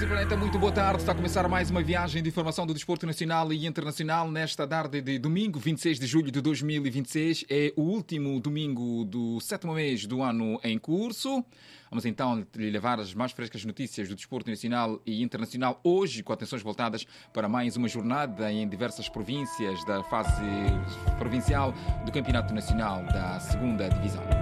Rádio Planeta, muito boa tarde. Está a começar mais uma viagem de informação do desporto nacional e internacional nesta tarde de domingo, 26 de julho de 2026. É o último domingo do 7º mês do ano em curso. Vamos então lhe levar as mais frescas notícias do desporto nacional e internacional hoje, com atenções voltadas para mais uma jornada em diversas províncias da fase provincial do Campeonato Nacional da 2ª Divisão.